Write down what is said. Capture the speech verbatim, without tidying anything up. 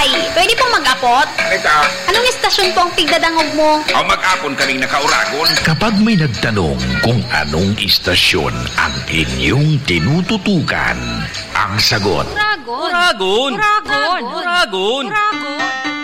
Tay, pwede pong mag-apot? Ika, Anong istasyon po ang pigdadangog mo? ang mag-apon kaming nakauragon. Kapag may nagtanong kung anong istasyon ang inyong tinututukan, ang sagot, Uragon. Uragon! Uragon. Uragon! Uragon.